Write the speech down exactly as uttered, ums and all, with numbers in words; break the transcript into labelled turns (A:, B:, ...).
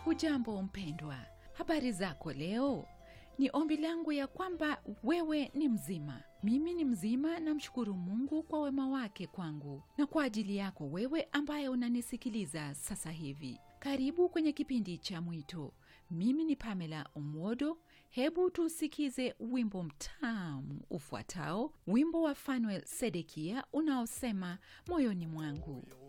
A: Hujambo mpendwa, habari zako leo? Ni ombi langu ya kwamba wewe ni mzima. Mimi ni mzima, na mshukuru Mungu kwa wema wake kwangu na kwa ajili yako wewe ambaye unanisikiliza sasa hivi. Karibu kwenye kipindi cha Mwito. Mimi ni Pamela Omodo. Hebu tusikize wimbo mtamu ufuatao, wimbo wa Fanuel Sedekia unaosema moyoni mwangu.